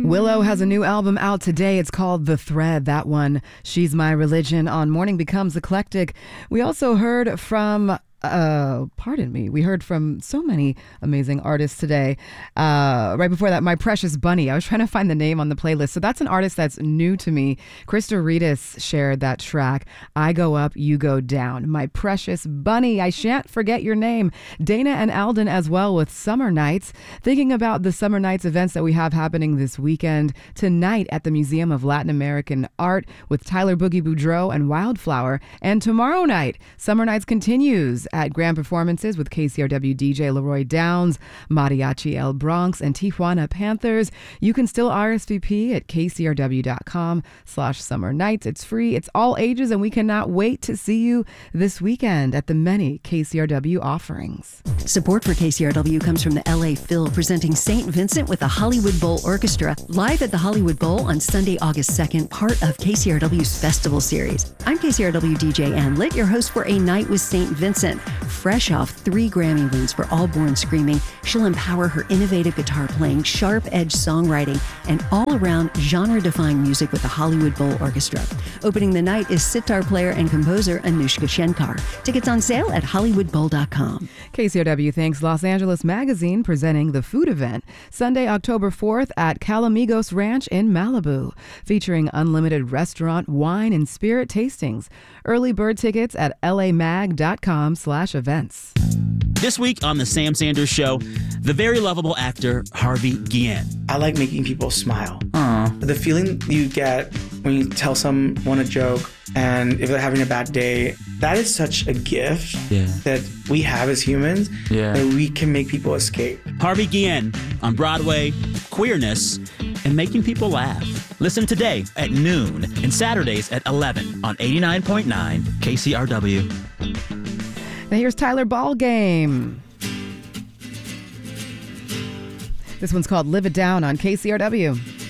Willow has a new album out today. It's called The Thread. That one, She's My Religion, on Morning Becomes Eclectic. We also heard from we heard from so many amazing artists today. Right before that, My Precious Bunny. I was trying to find the name on the playlist. So that's an artist that's new to me. Krista Ritas shared that track, I Go Up, You Go Down. My Precious Bunny, I Shan't Forget Your Name. Dana and Alden as well with Summer Nights. Thinking about the Summer Nights events that we have happening this weekend. Tonight at the Museum of Latin American Art with Tyler Boogie Boudreaux and Wildflower. And tomorrow night, Summer Nights continues at Grand Performances with KCRW DJ Leroy Downs, Mariachi El Bronx, and Tijuana Panthers. You can still RSVP at kcrw.com/summer nights. It's free, it's all ages, and we cannot wait to see you this weekend at the many KCRW offerings. Support for KCRW comes from the LA Phil, presenting St. Vincent with the Hollywood Bowl Orchestra, live at the Hollywood Bowl on Sunday, August 2nd, part of KCRW's Festival Series. I'm KCRW DJ Ann Litt, your host for A Night with St. Vincent. Fresh off 3 Grammy wins for All Born Screaming, she'll empower her innovative guitar playing, sharp-edged songwriting, and all-around genre-defying music with the Hollywood Bowl Orchestra. Opening the night is sitar player and composer Anushka Shenkar. Tickets on sale at hollywoodbowl.com. KCRW thanks Los Angeles Magazine, presenting the food event Sunday, October 4th at Calamigos Ranch in Malibu, featuring unlimited restaurant, wine, and spirit tastings. Early bird tickets at lamag.com/events. This week on The Sam Sanders Show, the very lovable actor Harvey Guillen. I like making people smile. The feeling you get when you tell someone a joke and if they're having a bad day, that is such a gift that we have as humans that we can make people escape. Harvey Guillen on Broadway, queerness, and making people laugh. Listen today at noon and Saturdays at 11 on 89.9 KCRW. Now here's Tyler Ballgame. This one's called Live It Down on KCRW.